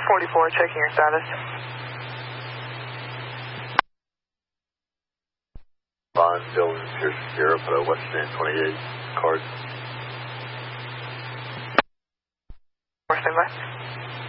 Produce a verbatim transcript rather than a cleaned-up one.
forty-four, checking your status. Bond, Dylan, Pierce, Sierra, put a Western twenty-eight card. Stand by.